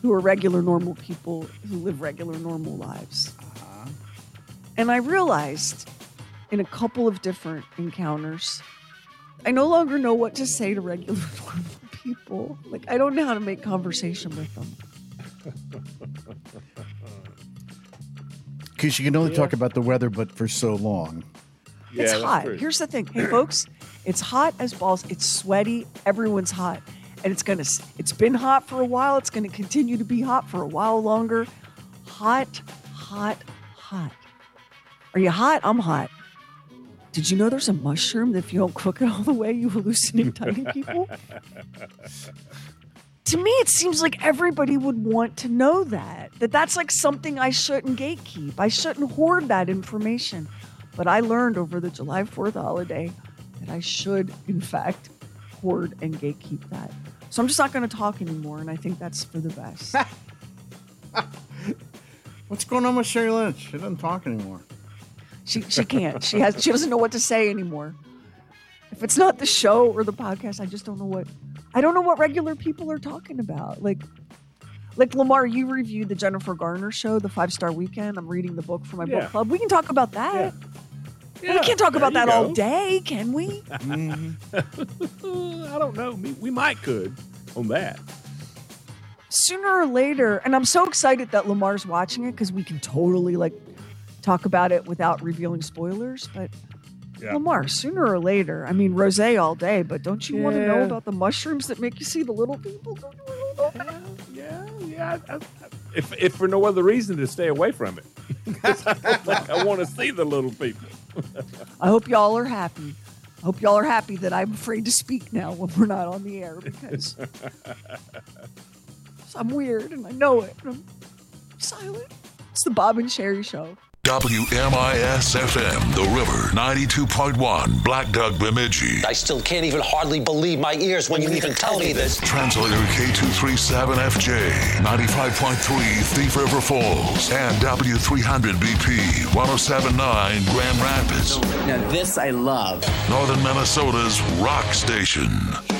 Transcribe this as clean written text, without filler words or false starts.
who are regular, normal people who live regular, normal lives. And I realized in a couple of different encounters, I no longer know what to say to regular, normal people. Like, I don't know how to make conversation with them. Because you can only talk about the weather, but for so long. It's hot. Here's the thing. Hey, folks, it's hot as balls. It's sweaty. Everyone's hot. And it's been hot for a while. It's going to continue to be hot for a while longer. Hot, hot, hot. Are you hot? I'm hot. Did you know there's a mushroom that if you don't cook it all the way, you hallucinate tiny people? To me, it seems like everybody would want to know that's like something I shouldn't gatekeep. I shouldn't hoard that information. But I learned over the July 4th holiday that I should, in fact, hoard and gatekeep that. So I'm just not going to talk anymore, and I think that's for the best. What's going on with Sherry Lynch? She doesn't talk anymore. She can't. She doesn't know what to say anymore. If it's not the show or the podcast, I just don't know what regular people are talking about. Like Lamar, you reviewed the Jennifer Garner show, the 5-Star Weekend. I'm reading the book for my book club. We can talk about that. Yeah. We can't talk about that all day, can we? I don't know. We might could on that. Sooner or later, and I'm so excited that Lamar's watching it because we can totally talk about it without revealing spoilers. But Lamar, sooner or later, I mean, rosé all day, but don't you want to know about the mushrooms that make you see the little people? Don't you want to know about that? Yeah. If for no other reason to stay away from it. I want to see the little people. I hope y'all are happy. I hope y'all are happy that I'm afraid to speak now when we're not on the air because I'm weird and I know it. And I'm silent. It's the Bob and Sherry Show. WMIS-FM, The River, 92.1, Black Duck, Bemidji. I still can't even hardly believe my ears when you even tell me this. Translator K237FJ, 95.3 Thief River Falls, and W300BP, 107.9 Grand Rapids. Now this I love. Northern Minnesota's rock station.